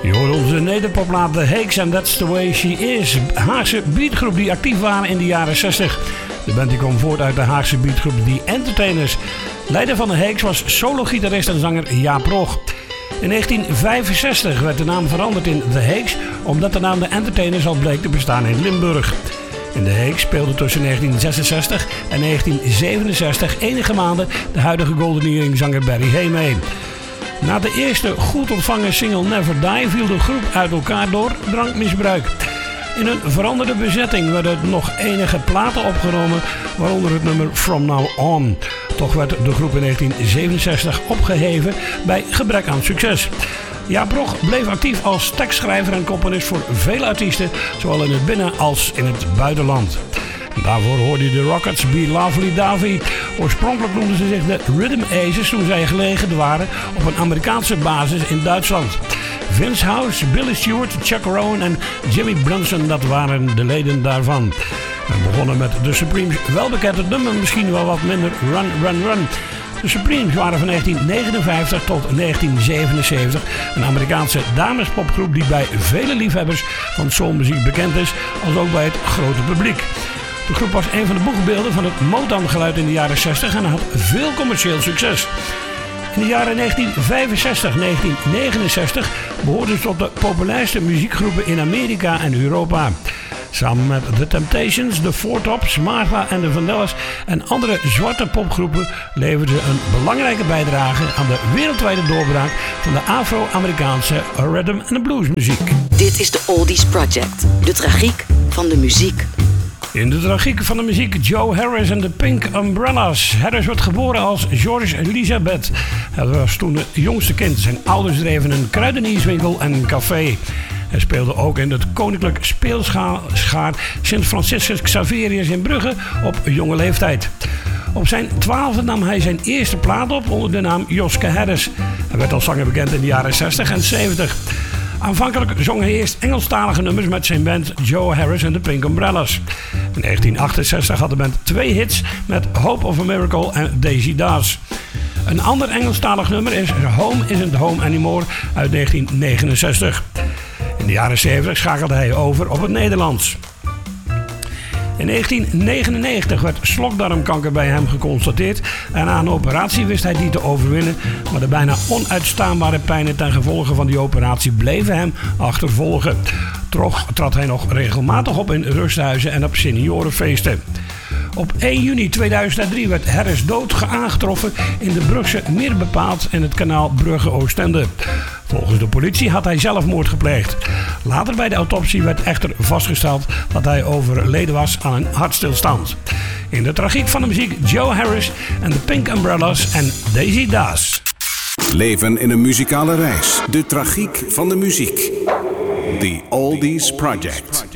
Je hoort onze nederpoplaat The Hakes and That's the Way She Is. Haagse beatgroep die actief waren in de jaren 60. De band die kwam voort uit de Haagse beatgroep The Entertainers. Leider van de Hakes was solo-gitarist en zanger Jaap Rog. In 1965 werd de naam veranderd in The Hakes, omdat de naam The Entertainers al bleek te bestaan in Limburg. In The Hakes speelde tussen 1966 en 1967 enige maanden de huidige Golden Earring zanger Barry Hay mee. Na de eerste goed ontvangen single Never Die viel de groep uit elkaar door drankmisbruik. In een veranderde bezetting werden nog enige platen opgenomen, waaronder het nummer From Now On. Toch werd de groep in 1967 opgeheven bij gebrek aan succes. Jaap Rog bleef actief als tekstschrijver en componist voor vele artiesten, zowel in het binnen- als in het buitenland. Daarvoor hoorde je de Rockets Be Lovely Davy. Oorspronkelijk noemden ze zich de Rhythm Aces toen zij gelegen waren op een Amerikaanse basis in Duitsland. Vince House, Billy Stewart, Chuck Rowan en Jimmy Brunson, dat waren de leden daarvan. We begonnen met The Supremes, welbekend het nummer, misschien wel wat minder, Run, Run, Run. De Supremes waren van 1959 tot 1977 een Amerikaanse damespopgroep die bij vele liefhebbers van soulmuziek bekend is, als ook bij het grote publiek. De groep was een van de boegbeelden van het Motown-geluid in de jaren 60 en had veel commercieel succes. In de jaren 1965-1969 behoorden ze tot de populairste muziekgroepen in Amerika en Europa. Samen met The Temptations, The Four Tops, Martha en de Vandellas en andere zwarte popgroepen leverden ze een belangrijke bijdrage aan de wereldwijde doorbraak van de Afro-Amerikaanse rhythm en blues muziek. Dit is de Oldies Project, de tragiek van de muziek. In de tragiek van de muziek Joe Harris en de Pink Umbrellas. Harris werd geboren als George Elizabeth. Hij was toen het jongste kind. Zijn ouders dreven een kruidenierswinkel en een café. Hij speelde ook in het koninklijk speelschaar Sint Franciscus Xaverius in Brugge op jonge leeftijd. Op zijn 12e nam hij zijn eerste plaat op onder de naam Joske Harris. Hij werd als zanger bekend in de jaren 60 en 70. Aanvankelijk zong hij eerst Engelstalige nummers met zijn band Joe Harris en de Pink Umbrellas. In 1968 had de band 2 hits met Hope of a Miracle en Daisy Dawes. Een ander Engelstalig nummer is Home Isn't Home Anymore uit 1969. In de jaren 70 schakelde hij over op het Nederlands. In 1999 werd slokdarmkanker bij hem geconstateerd en na een operatie wist hij die te overwinnen, maar de bijna onuitstaanbare pijnen ten gevolge van die operatie bleven hem achtervolgen. Toch trad hij nog regelmatig op in rusthuizen en op seniorenfeesten. Op 1 juni 2003 werd Harris dood aangetroffen in de Brugse Meerbepaald in het kanaal Brugge-Oostende. Volgens de politie had hij zelfmoord gepleegd. Later bij de autopsie werd echter vastgesteld dat hij overleden was aan een hartstilstand. In de tragiek van de muziek Joe Harris en de Pink Umbrellas en Daisy Dawes. Leven in een muzikale reis. De tragiek van de muziek. The Oldies Project.